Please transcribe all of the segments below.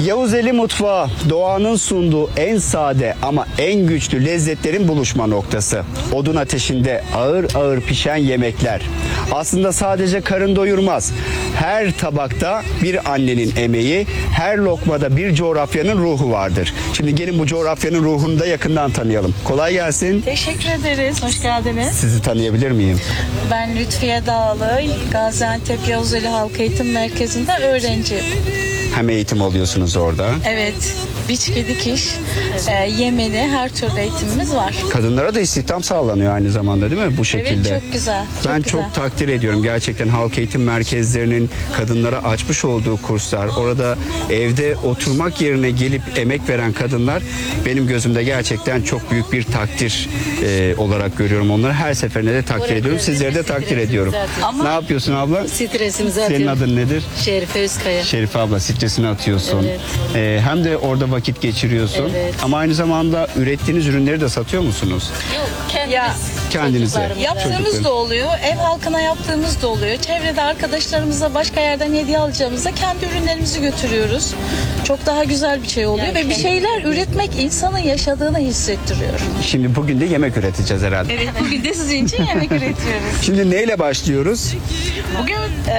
Yavuzeli Mutfağı, doğanın sunduğu en sade ama en güçlü lezzetlerin buluşma noktası. Odun ateşinde ağır ağır pişen yemekler. Aslında sadece karın doyurmaz. Her tabakta bir annenin emeği, her lokmada bir coğrafyanın ruhu vardır. Şimdi gelin bu coğrafyanın ruhunu da yakından tanıyalım. Kolay gelsin. Teşekkür ederiz. Hoş geldiniz. Sizi tanıyabilir miyim? Ben Lütfiye Dağlı, Gaziantep Yavuzeli Halk Eğitim Merkezi'nde öğrenciyim. Hem eğitim alıyorsunuz orada. Evet, biçki dikiş, yemeni her türlü eğitimimiz var. Kadınlara da istihdam sağlanıyor aynı zamanda değil mi bu şekilde? Evet, çok güzel. Ben güzel. çok takdir ediyorum. Gerçekten halk eğitim merkezlerinin kadınlara açmış olduğu kurslar, orada evde oturmak yerine gelip emek veren kadınlar benim gözümde gerçekten çok büyük bir takdir olarak görüyorum onları. Her seferinde de takdir ediyorum. Sizleri de takdir ediyorum. Ama- Ne yapıyorsun abla? Stresimizi Senin atıyorum. adın nedir? Şerife Özkaya. Şerife abla, stresini atıyorsun. Evet. Hem de orada vakit geçiriyorsun. Evet. Ama aynı zamanda ürettiğiniz ürünleri de satıyor musunuz? Ya, Kendinize. yaptığımız Çocukların. da oluyor, ev halkına yaptığımız da oluyor. Çevrede arkadaşlarımıza başka yerden hediye alacağımızda kendi ürünlerimizi götürüyoruz. Çok daha güzel bir şey oluyor ve bir şeyler üretmek insanın yaşadığını hissettiriyor. Şimdi bugün de yemek üreteceğiz herhalde. Evet, bugün de sizin için yemek üretiyoruz. Şimdi neyle başlıyoruz? Bugün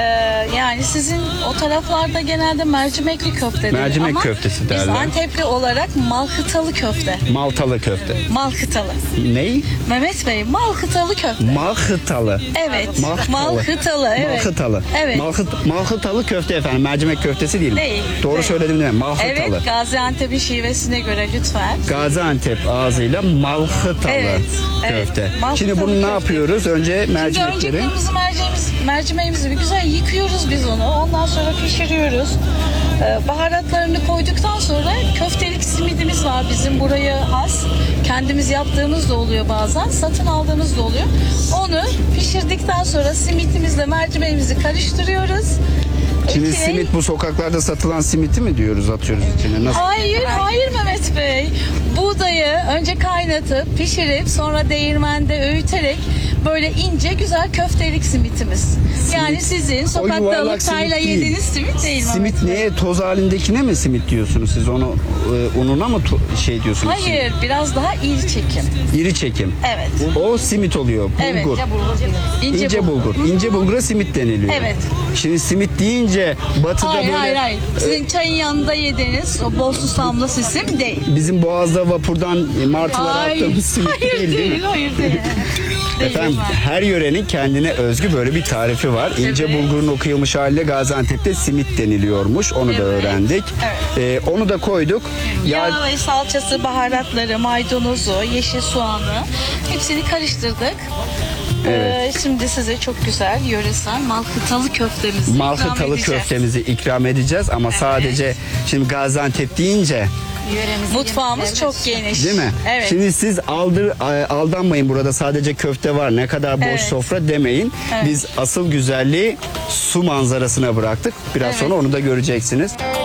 yani sizin o taraflarda genelde mercimekli köfte denir Mercimek ama köftesi biz derler. Antepli olarak malhıtalı köfte. Maltalı köfte. Malhıtalı. Ney? Mehmet Bey, malhıtalı köfte. Malhıtalı. Evet. Malhıtalı. Malhıtalı, evet. Malhıtalı. Evet. Malhıtalı köfte efendim. Mercimek köftesi değil. Değil. Doğru Değil. söyledim değil mi? Malhıtalı. Evet, Gaziantep'in şivesine göre lütfen. Gaziantep ağzıyla malhıtalı Evet, evet. köfte. Malhıtalı Şimdi bunu ne köfte. yapıyoruz? Önce Şimdi önce mercimekleri. kırmızı mercimeğimizi bir güzel yıkıyoruz biz onu. Ondan sonra pişiriyoruz. Baharatlarını koyduktan sonra köftelik simidimiz var bizim buraya has. Kendimiz yaptığımız da oluyor bazen. Satın aldığımız da oluyor. Onu pişirdikten sonra simitimizle mercimeğimizi karıştırıyoruz. Şimdi İçine- simit, bu sokaklarda satılan simiti mi diyoruz, atıyoruz içine? Nasıl? Hayır Mehmet Bey. Buğdayı önce kaynatıp, pişirip sonra değirmende öğüterek böyle ince güzel köftelik simitimiz. Yani sizin sokakta yuvarlak alıp çayla simit değil. yediğiniz simit değil Mehmet Simit Bey. neye? Toz halindekine mi simit diyorsunuz siz? Onu ununa mı şey diyorsunuz? Hayır, biraz daha iri çekim. İri çekim. Evet. O simit oluyor. Evet. Bulgur. İnce bulgur. İnce bulgura simit deniliyor. Evet. Şimdi simit deyince batıda Hayır, böyle hayır. Sizin çayın yanında yediğiniz o bol susamlı sisim değil. bizim boğazda vapurdan martılara Hayır, attığımız simit hayır değil, değil mi? hayır değil. Efendim, her yörenin kendine özgü böyle bir tarifi var. İnce Evet. bulgurun o kıyılmış haline Gaziantep'te simit deniliyormuş. Onu da Evet. öğrendik. Onu da koyduk. Yağ ve salçası, baharatları, maydanozu, yeşil soğanı hepsini karıştırdık. Evet. Şimdi size çok güzel yöresel malhıtalı köftemizi ikram Malhıtalı edeceğiz. köftemizi ikram edeceğiz ama sadece şimdi Gaziantep deyince Mutfağımız çok geniş. değil mi? Evet. Şimdi siz aldanmayın, burada sadece köfte var, ne kadar boş Evet. sofra demeyin. Evet. Biz asıl güzelliği su manzarasına bıraktık. Biraz Evet. sonra onu da göreceksiniz.